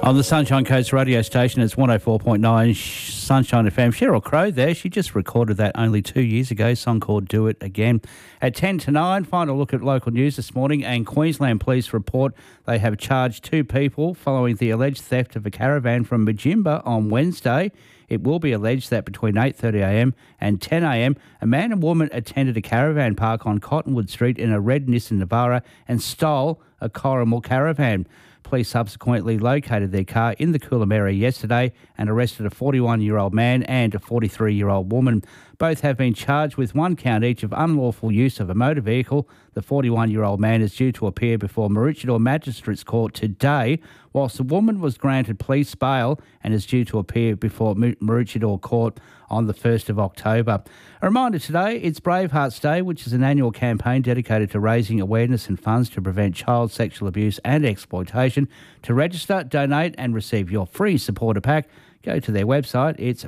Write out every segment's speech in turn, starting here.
On the Sunshine Coast radio station, it's 104.9 Sunshine FM. Sheryl Crow there. She just recorded that only 2 years ago, song called Do It Again. At 10 to 9, final look at local news this morning, and Queensland Police report they have charged 2 people following the alleged theft of a caravan from Majimba on Wednesday. It will be alleged that between 8:30am and 10am, a man and woman attended a caravan park on Cottonwood Street in a red Nissan Navara and stole a Corrimal caravan. Police subsequently located their car in the Coolum area yesterday and arrested a 41-year-old man and a 43-year-old woman. Both have been charged with 1 count each of unlawful use of a motor vehicle. The 41-year-old man is due to appear before Maroochydore Magistrates Court today, whilst the woman was granted police bail and is due to appear before Maroochydore Court on the 1st of October. A reminder today, it's Bravehearts Day, which is an annual campaign dedicated to raising awareness and funds to prevent child sexual abuse and exploitation. To register, donate and receive your free supporter pack, go to their website. It's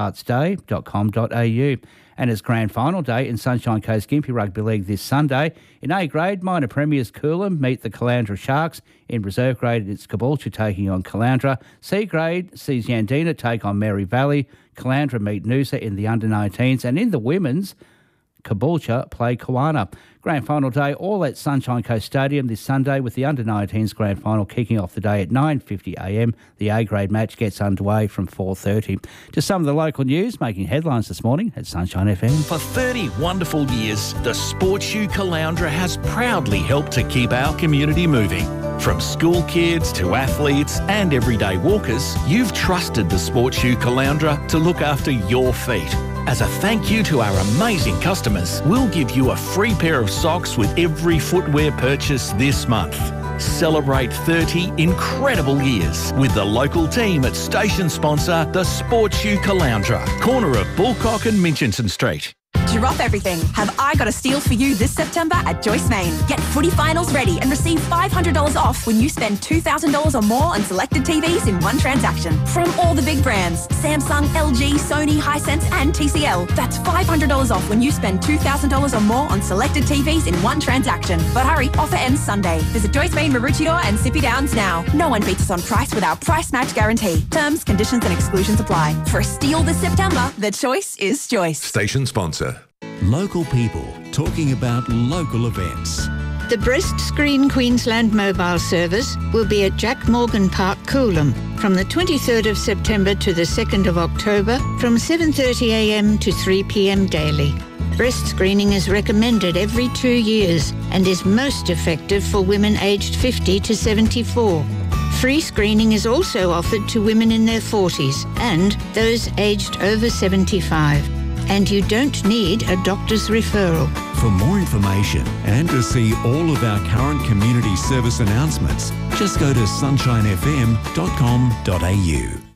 braveheartsday.com.au. And it's grand final day in Sunshine Coast Gympie Rugby League this Sunday. In A grade, minor premiers Coolum meet the Caloundra Sharks. In reserve grade, it's Caboolture taking on Caloundra. C grade sees Yandina take on Mary Valley. Caloundra meet Noosa in the under-19s. And in the women's, Caboolture play Kawana. Grand final day all at Sunshine Coast Stadium this Sunday, with the under-19s grand final kicking off the day at 9:50am. The A-grade match gets underway from 4:30. Just some of the local news making headlines this morning at Sunshine FM. For 30 wonderful years, the Sports Shoe Caloundra has proudly helped to keep our community moving. From school kids to athletes and everyday walkers, you've trusted the Sports Shoe Caloundra to look after your feet. As a thank you to our amazing customers, we'll give you a free pair of socks with every footwear purchase this month. Celebrate 30 incredible years with the local team at station sponsor, the Sports Shoe Caloundra, corner of Bullcock and Minchinson Street. Drop everything. Have I got a steal for you this September at Joyce Main? Get footy finals ready and receive $500 off when you spend $2,000 or more on selected TVs in one transaction. From all the big brands, Samsung, LG, Sony, Hisense and TCL. That's $500 off when you spend $2,000 or more on selected TVs in one transaction. But hurry, offer ends Sunday. Visit Joyce Main, Maroochydore and Sippy Downs now. No one beats us on price with our price match guarantee. Terms, conditions and exclusions apply. For a steal this September, the choice is Joyce. Station sponsor. Local people talking about local events. The Breast Screen Queensland mobile service will be at Jack Morgan Park, Coolum, from the 23rd of September to the 2nd of October from 7:30am to 3pm daily. Breast screening is recommended every 2 years and is most effective for women aged 50 to 74. Free screening is also offered to women in their 40s and those aged over 75. And you don't need a doctor's referral. For more information and to see all of our current community service announcements, just go to sunshinefm.com.au.